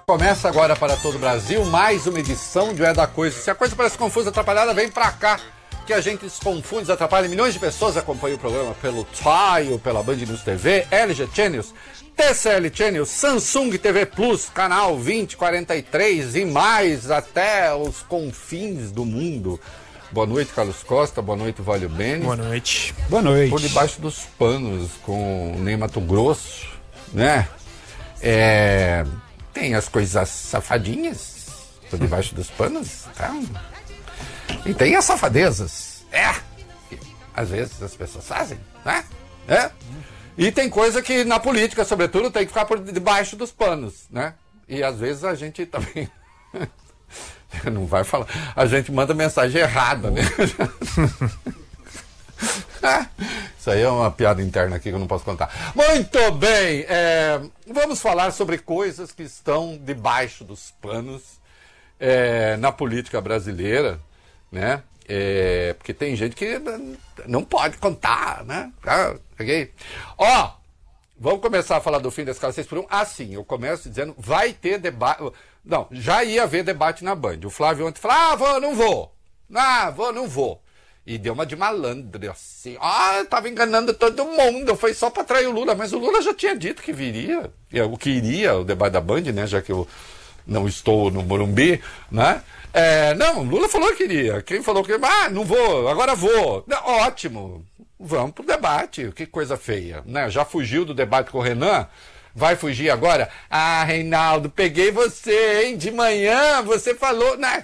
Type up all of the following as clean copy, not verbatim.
Começa agora para todo o Brasil mais uma edição de É da Coisa. Se a coisa parece confusa, atrapalhada, vem pra cá, que a gente se confunde, desatrapalha. Milhões de pessoas acompanham o programa pelo Tile, pela Band News TV, LG Channels, TCL Channels, Samsung TV Plus, canal 2043 e mais até os confins do mundo. Boa noite, Carlos Costa. Boa noite, Vólio Bene. Boa noite. Boa noite. Por debaixo dos panos com o Ney Mato Grosso, né? Tem as coisas safadinhas por debaixo dos panos, tá? E tem as safadezas, que às vezes as pessoas fazem, né? E tem coisa que na política, sobretudo, tem que ficar por debaixo dos panos, né? E às vezes a gente também não vai falar, a gente manda mensagem errada, né? Isso aí é uma piada interna aqui que eu não posso contar. Muito bem, vamos falar sobre coisas que estão debaixo dos panos na política brasileira, né? Porque tem gente que não pode contar, né? Okay? Vamos começar a falar do fim da escala 6x1. Sim, eu começo dizendo, vai ter debate. Não, já ia haver debate na Band. O Flávio ontem falou, vou, não vou. Não vou. E deu uma de malandro, assim. Tava enganando todo mundo, foi só para atrair o Lula. Mas o Lula já tinha dito que viria, o que iria o debate da Band, né? Já que eu não estou no Morumbi, né? Não, o Lula falou que iria. Quem falou que... não vou, agora vou. Não, ótimo, vamos pro debate. Que coisa feia, né? Já fugiu do debate com o Renan, vai fugir agora? Reinaldo, peguei você, hein? De manhã você falou... Né?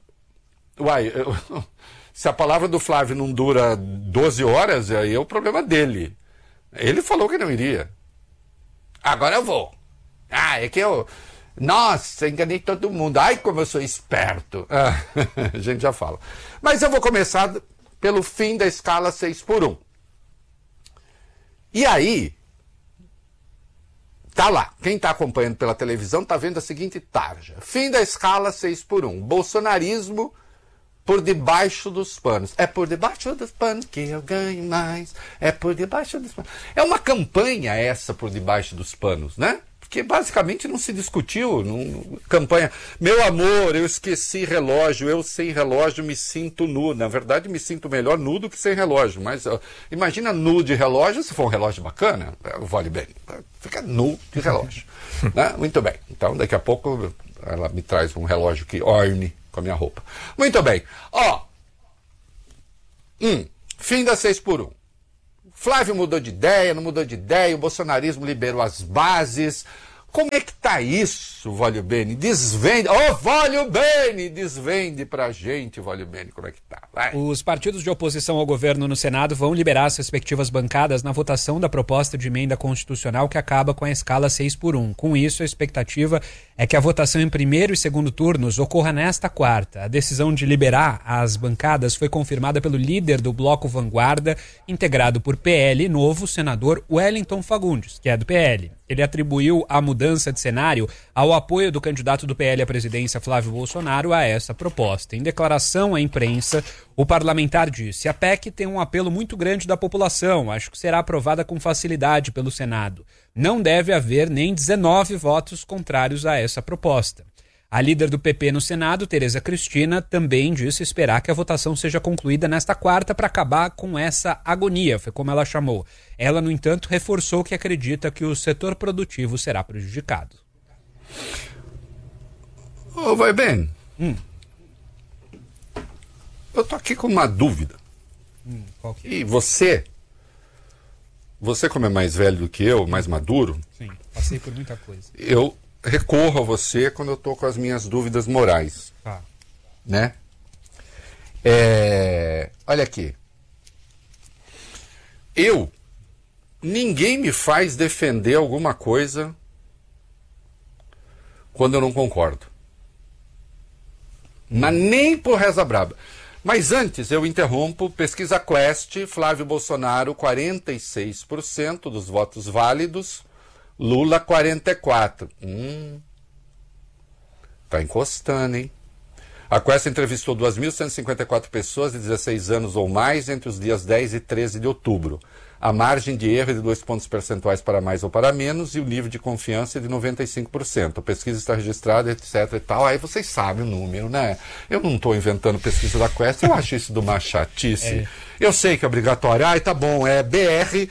Se a palavra do Flávio não dura 12 horas, aí é o problema dele. Ele falou que não iria. Agora eu vou. É que eu... Nossa, enganei todo mundo. Ai, como eu sou esperto. A gente já fala. Mas eu vou começar pelo fim da escala 6x1. E aí, tá lá. Quem tá acompanhando pela televisão tá vendo a seguinte tarja. Fim da escala 6x1. Bolsonarismo por debaixo dos panos. É por debaixo dos panos que eu ganho mais. É por debaixo dos panos. É uma campanha essa por debaixo dos panos, né? Porque basicamente não se discutiu. Campanha. Meu amor, eu esqueci relógio. Eu sem relógio me sinto nu. Na verdade, me sinto melhor nu do que sem relógio. Mas imagina nu de relógio, se for um relógio bacana, vale bem. Fica nu de relógio. Né? Muito bem. Então, daqui a pouco ela me traz um relógio que orne com a minha roupa. Muito bem. Fim da 6x1. Flávio mudou de ideia, não mudou de ideia, o bolsonarismo liberou as bases. Como é que tá isso, Vólio Bene? Desvende. Vólio Bene, desvende pra gente, Vólio Bene, como é que tá? Vai. Os partidos de oposição ao governo no Senado vão liberar as respectivas bancadas na votação da proposta de emenda constitucional que acaba com a escala 6x1. Com isso, a expectativa é que a votação em primeiro e segundo turnos ocorra nesta quarta. A decisão de liberar as bancadas foi confirmada pelo líder do Bloco Vanguarda, integrado por PL Novo, senador Wellington Fagundes, que é do PL. Ele atribuiu a mudança de cenário ao apoio do candidato do PL à presidência, Flávio Bolsonaro, a essa proposta. Em declaração à imprensa, o parlamentar disse: a PEC tem um apelo muito grande da população, acho que será aprovada com facilidade pelo Senado. Não deve haver nem 19 votos contrários a essa proposta. A líder do PP no Senado, Tereza Cristina, também disse esperar que a votação seja concluída nesta quarta para acabar com essa agonia, foi como ela chamou. Ela, no entanto, reforçou que acredita que o setor produtivo será prejudicado. Vai bem. Eu tô aqui com uma dúvida. Qual que é? E você como é mais velho do que eu, mais maduro... Sim, passei por muita coisa. Eu recorro a você quando eu tô com as minhas dúvidas morais. Tá. Né? Olha aqui. Ninguém me faz defender alguma coisa quando eu não concordo. Mas nem por reza braba. Mas antes eu interrompo, pesquisa Quest, Flávio Bolsonaro 46% dos votos válidos, Lula 44%. Tá encostando, hein? A Quest entrevistou 2.154 pessoas de 16 anos ou mais entre os dias 10 e 13 de outubro. A margem de erro é de 2 pontos percentuais para mais ou para menos e o nível de confiança é de 95%. A pesquisa está registrada, etc. e tal. Aí vocês sabem o número, né? Eu não estou inventando pesquisa da Quest, eu acho isso de uma chatice. Eu sei que é obrigatório. Tá bom, é BR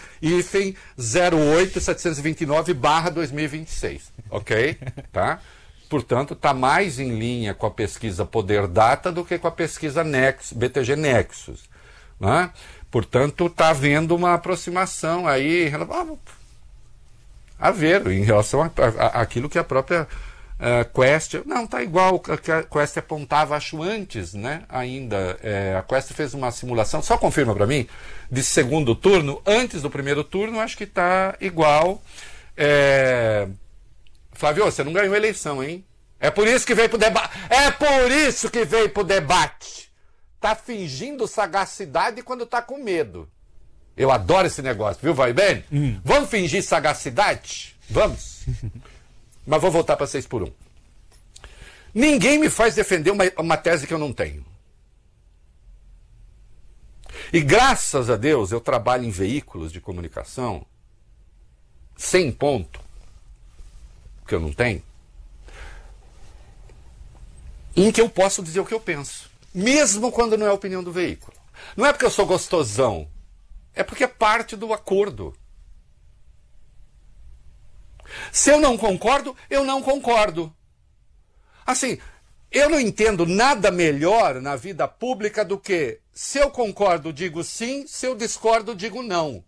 08729/2026, ok? Tá? Portanto, está mais em linha com a pesquisa Poder Data do que com a pesquisa BTG Nexus. Né? Portanto, está havendo uma aproximação aí a ver em relação àquilo que a própria Quest... Não, está igual que a Quest apontava, acho, antes, né? Ainda. A Quest fez uma simulação, só confirma para mim, de segundo turno. Antes do primeiro turno, acho que está igual. Flávio, você não ganhou a eleição, hein? É por isso que veio pro debate. É por isso que veio pro debate. Tá fingindo sagacidade quando tá com medo. Eu adoro esse negócio, viu, vai bem? Vamos fingir sagacidade? Vamos. Mas vou voltar para 6x1. Ninguém me faz defender uma tese que eu não tenho. E graças a Deus eu trabalho em veículos de comunicação sem ponto, que eu não tenho, em que eu posso dizer o que eu penso. Mesmo quando não é a opinião do veículo. Não é porque eu sou gostosão. É porque é parte do acordo. Se eu não concordo, eu não concordo. Assim, eu não entendo nada melhor na vida pública do que se eu concordo, digo sim, se eu discordo, digo não.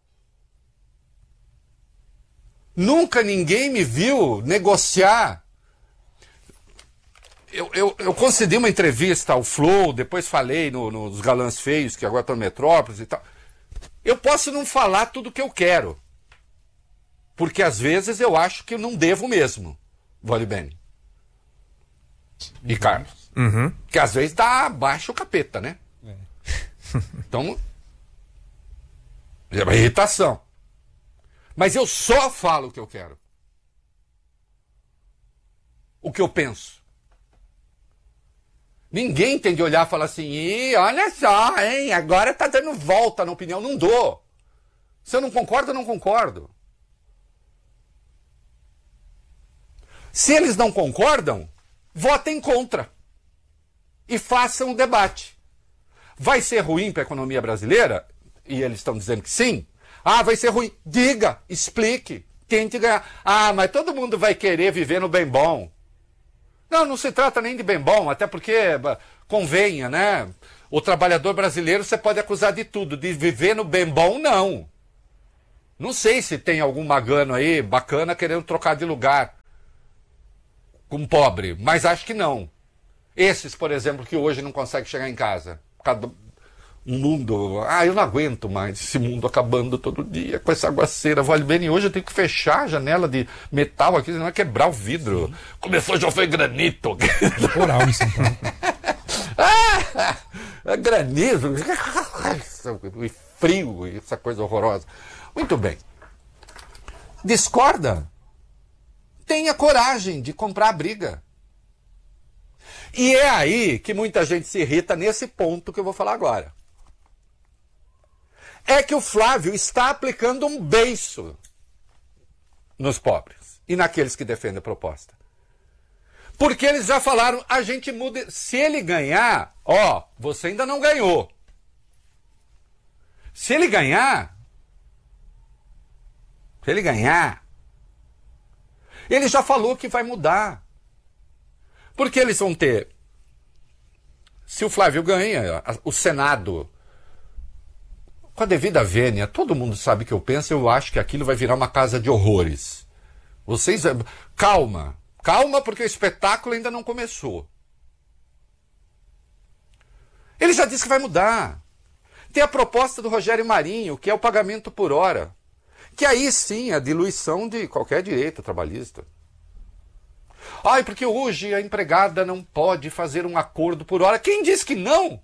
Nunca ninguém me viu negociar. Eu concedi uma entrevista ao Flow, depois falei nos Galãs Feios, que agora estão no Metrópolis e tal. Eu posso não falar tudo o que eu quero. Porque às vezes eu acho que eu não devo mesmo. Vale bem. E Carlos. Que às vezes dá abaixo o capeta, né? Então, é uma irritação. Mas eu só falo o que eu quero. O que eu penso. Ninguém tem de olhar e falar assim, olha só, hein, agora tá dando volta na opinião. Não dou. Se eu não concordo, eu não concordo. Se eles não concordam, votem contra. E façam um debate. Vai ser ruim para a economia brasileira? E eles estão dizendo que sim. Vai ser ruim. Diga, explique, tente ganhar. Mas todo mundo vai querer viver no bem bom. Não se trata nem de bem bom, até porque convenha, né? O trabalhador brasileiro você pode acusar de tudo, de viver no bem bom, não. Não sei se tem algum magano aí bacana querendo trocar de lugar com pobre, mas acho que não. Esses, por exemplo, que hoje não conseguem chegar em casa. Um mundo... eu não aguento mais esse mundo acabando todo dia com essa aguaceira. Vale bem, e hoje eu tenho que fechar a janela de metal aqui, senão vai quebrar o vidro. Sim. Começou, já foi granito. Temporal em São Paulo. Granizo. E frio, essa coisa horrorosa. Muito bem. Discorda? Tenha coragem de comprar a briga. E é aí que muita gente se irrita nesse ponto que eu vou falar agora. É que o Flávio está aplicando um beiço nos pobres e naqueles que defendem a proposta. Porque eles já falaram, a gente muda. Se ele ganhar, você ainda não ganhou. Se ele ganhar, ele já falou que vai mudar. Porque eles vão ter, se o Flávio ganha, o Senado, com a devida vênia, todo mundo sabe o que eu penso, eu acho que aquilo vai virar uma casa de horrores. Vocês, calma, porque o espetáculo ainda não começou. Ele já disse que vai mudar. Tem a proposta do Rogério Marinho, que é o pagamento por hora, que aí sim é a diluição de qualquer direito trabalhista. Porque hoje a empregada não pode fazer um acordo por hora. Quem disse que não?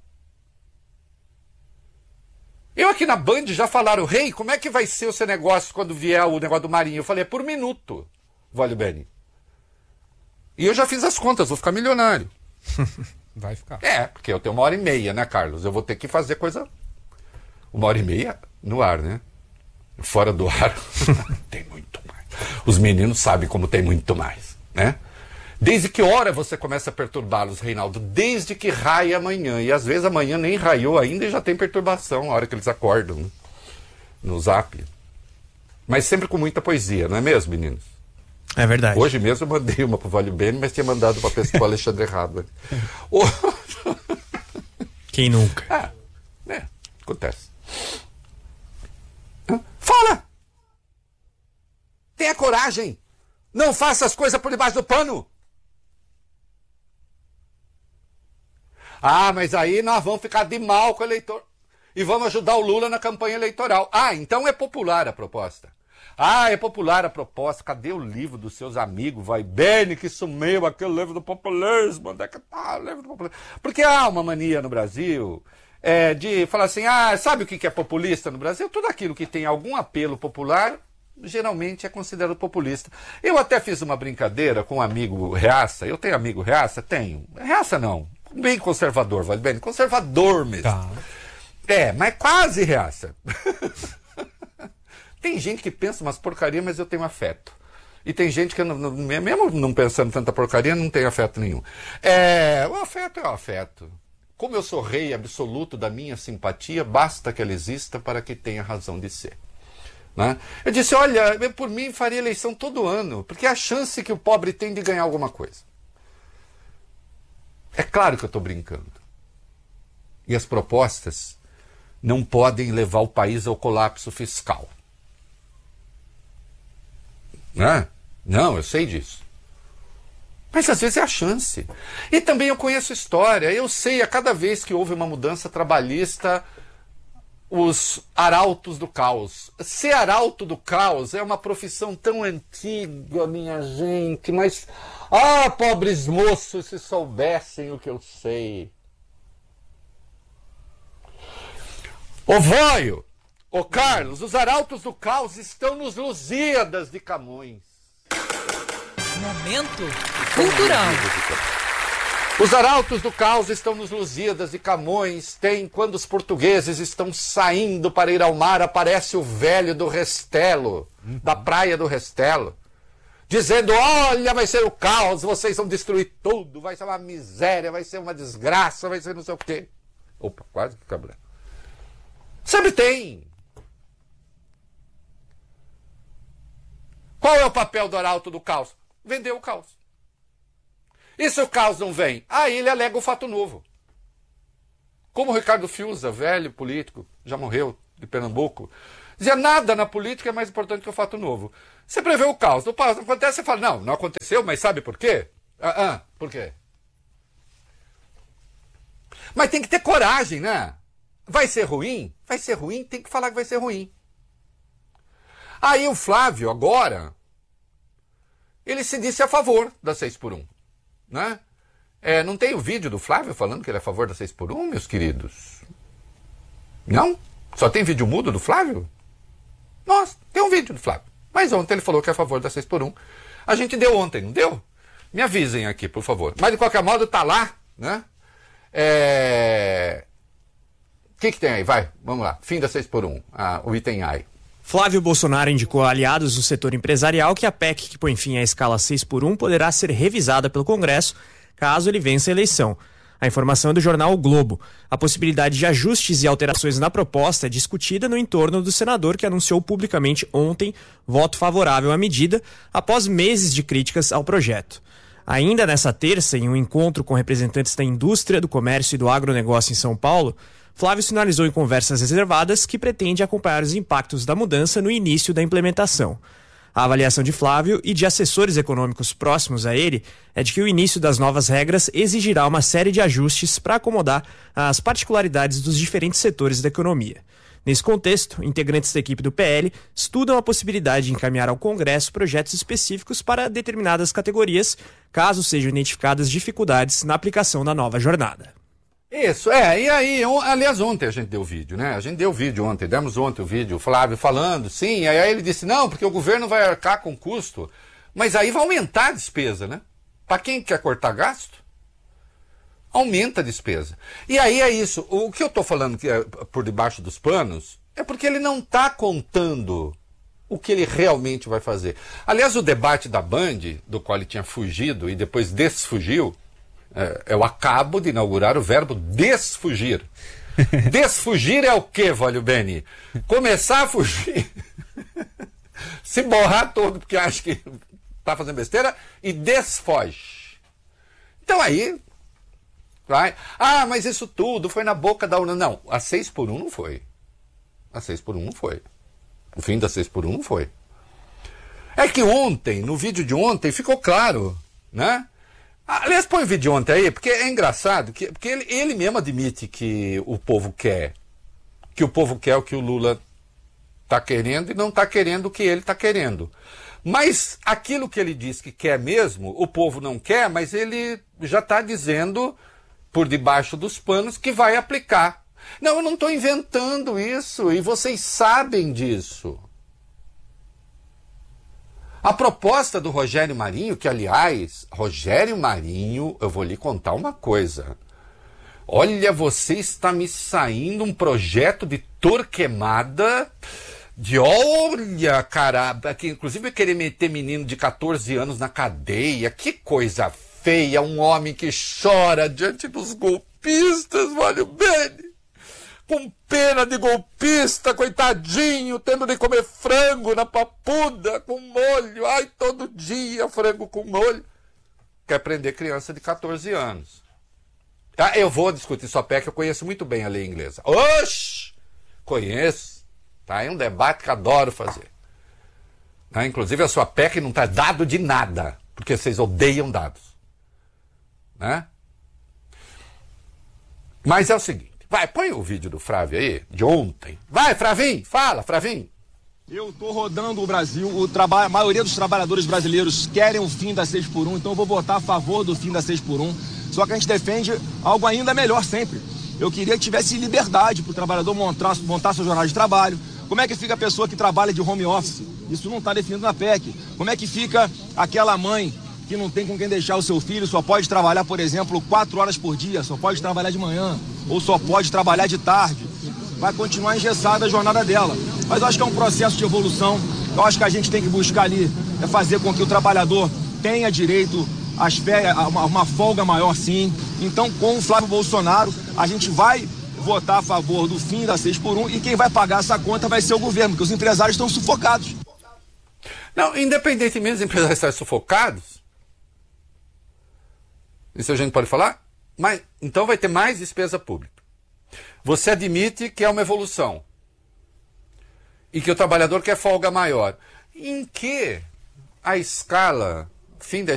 Eu aqui na Band já falaram, como é que vai ser o seu negócio quando vier o negócio do Marinho? Eu falei, é por minuto, vale bem. E eu já fiz as contas, vou ficar milionário. Vai ficar. Porque eu tenho 1h30, né, Carlos? Eu vou ter que fazer coisa... 1h30 no ar, né? Fora do ar tem muito mais. Os meninos sabem como tem muito mais, né? Desde que hora você começa a perturbá-los, Reinaldo? Desde que raia amanhã. E às vezes amanhã nem raiou ainda e já tem perturbação a hora que eles acordam, né? No Zap. Mas sempre com muita poesia, não é mesmo, meninos? É verdade. Hoje mesmo eu mandei uma pro Vale Bene, mas tinha mandado pra pessoa pro Alexandre errado. Quem nunca? Acontece. Fala! Tenha coragem! Não faça as coisas por debaixo do pano! Mas aí nós vamos ficar de mal com o eleitor. E vamos ajudar o Lula na campanha eleitoral. Então é popular a proposta. É popular a proposta. Cadê o livro dos seus amigos? Vai bem, que sumiu aquele livro do populismo. Onde é que tá o livro do populismo? Porque há uma mania no Brasil de falar assim, sabe o que é populista no Brasil? Tudo aquilo que tem algum apelo popular, geralmente é considerado populista. Eu até fiz uma brincadeira com um amigo Reaça. Eu tenho amigo Reaça? Tenho. Reaça não. Bem conservador, vale bem? Conservador mesmo. Tá. Mas quase Reaça. Tem gente que pensa umas porcarias, mas eu tenho afeto. E tem gente que, mesmo não pensando tanta porcaria, não tem afeto nenhum. O afeto é o afeto. Como eu sou rei absoluto da minha simpatia, basta que ela exista para que tenha razão de ser. Né? Eu disse, olha, eu, por mim faria eleição todo ano, porque é a chance que o pobre tem de ganhar alguma coisa. É claro que eu estou brincando. E as propostas não podem levar o país ao colapso fiscal. Né? Não, eu sei disso. Mas às vezes é a chance. E também eu conheço história. Eu sei, a cada vez que houve uma mudança trabalhista, os arautos do caos. Ser arauto do caos é uma profissão tão antiga, minha gente. Mas, pobres moços, se soubessem o que eu sei. Ô Vóio, ô Carlos, os arautos do caos estão nos Lusíadas de Camões. Momento cultural. Os arautos do caos estão nos Lusíadas de Camões. Tem quando os portugueses estão saindo para ir ao mar, aparece o velho do Restelo, da praia do Restelo, dizendo, olha, vai ser o caos, vocês vão destruir tudo, vai ser uma miséria, vai ser uma desgraça, vai ser não sei o quê. Opa, quase que cabra. Sempre tem. Qual é o papel do arauto do caos? Vender o caos. E se o caos não vem? Aí ele alega o fato novo. Como o Ricardo Fiuza, velho político, já morreu, de Pernambuco, dizia, nada na política é mais importante que o fato novo. Você prevê o caos, não acontece, você fala, não aconteceu, mas sabe por quê? Por quê? Mas tem que ter coragem, né? Vai ser ruim? Vai ser ruim, tem que falar que vai ser ruim. Aí o Flávio, agora, ele se disse a favor da 6x1. Né? Não tem o vídeo do Flávio falando que ele é a favor da 6x1, meus queridos? Não? Só tem vídeo mudo do Flávio? Nossa, tem um vídeo do Flávio. Mas ontem ele falou que é a favor da 6x1. A gente deu ontem, não deu? Me avisem aqui, por favor. Mas de qualquer modo, tá lá, né? O que tem aí? Vai, vamos lá. Fim da 6x1, o item AI. Flávio Bolsonaro indicou a aliados do setor empresarial que a PEC que põe fim à escala 6x1 poderá ser revisada pelo Congresso caso ele vença a eleição. A informação é do jornal O Globo. A possibilidade de ajustes e alterações na proposta é discutida no entorno do senador que anunciou publicamente ontem voto favorável à medida após meses de críticas ao projeto. Ainda nessa terça, em um encontro com representantes da indústria, do comércio e do agronegócio em São Paulo, Flávio sinalizou em conversas reservadas que pretende acompanhar os impactos da mudança no início da implementação. A avaliação de Flávio e de assessores econômicos próximos a ele é de que o início das novas regras exigirá uma série de ajustes para acomodar as particularidades dos diferentes setores da economia. Nesse contexto, integrantes da equipe do PL estudam a possibilidade de encaminhar ao Congresso projetos específicos para determinadas categorias, caso sejam identificadas dificuldades na aplicação da nova jornada. Isso, e aí, aliás, ontem a gente deu vídeo, né? A gente deu vídeo ontem, demos ontem o vídeo, o Flávio falando, sim, aí ele disse, não, porque o governo vai arcar com custo, mas aí vai aumentar a despesa, né? Para quem quer cortar gasto? aumenta a despesa. E aí é isso. O que eu estou falando que é por debaixo dos panos é porque ele não está contando o que ele realmente vai fazer. Aliás, o debate da Band, do qual ele tinha fugido e depois desfugiu, eu acabo de inaugurar o verbo desfugir. Desfugir é o quê, Vólio Beni? Começar a fugir, se borrar todo porque acha que está fazendo besteira e desfoge. Então aí, vai. Ah, mas isso tudo foi na boca da urna. Não, a 6x1 não foi. A 6x1 não foi. O fim da 6x1 não foi. É que ontem, no vídeo de ontem, ficou claro, né? Aliás, põe o vídeo de ontem aí, porque é engraçado, porque ele mesmo admite que o povo quer o que o Lula está querendo e não está querendo o que ele está querendo. Mas aquilo que ele diz que quer mesmo, o povo não quer, mas ele já está dizendo, por debaixo dos panos, que vai aplicar. Não, eu não estou inventando isso, e vocês sabem disso. A proposta do Rogério Marinho, que aliás, Rogério Marinho, eu vou lhe contar uma coisa. Olha, você está me saindo um projeto de Torquemada, de olha, caramba, que inclusive querer meter menino de 14 anos na cadeia, que coisa feia, um homem que chora diante dos golpistas, olha bem. Com pena de golpista, coitadinho, tendo de comer frango na papuda com molho. Ai, todo dia frango com molho. Quer prender criança de 14 anos. Ah, eu vou discutir sua PEC, eu conheço muito bem a lei inglesa. Oxi! Conheço. Tá? É um debate que adoro fazer. Tá? Inclusive a sua PEC não está dado de nada, porque vocês odeiam dados. Né? Mas é o seguinte. Vai, põe o vídeo do Frávio aí, de ontem. Vai, Fravinho, fala, Fravinho. Eu estou rodando o Brasil, a maioria dos trabalhadores brasileiros querem o fim da 6x1, então eu vou votar a favor do fim da 6x1. Só que a gente defende algo ainda melhor sempre. Eu queria que tivesse liberdade para o trabalhador montar sua jornada de trabalho. Como é que fica a pessoa que trabalha de home office? Isso não está definido na PEC. Como é que fica aquela mãe que não tem com quem deixar o seu filho, só pode trabalhar, por exemplo, 4 horas por dia, só pode trabalhar de manhã, ou só pode trabalhar de tarde? Vai continuar engessada a jornada dela. Mas eu acho que é um processo de evolução. Eu acho que a gente tem que buscar ali, fazer com que o trabalhador tenha direito às férias, a uma folga maior, sim. Então, com o Flávio Bolsonaro, a gente vai votar a favor do fim da 6x1 e quem vai pagar essa conta vai ser o governo, porque os empresários estão sufocados. Não, independentemente dos empresários estarem sufocados, isso a gente pode falar, mas então vai ter mais despesa pública. Você admite que é uma evolução e que o trabalhador quer folga maior. Em que a escala fim da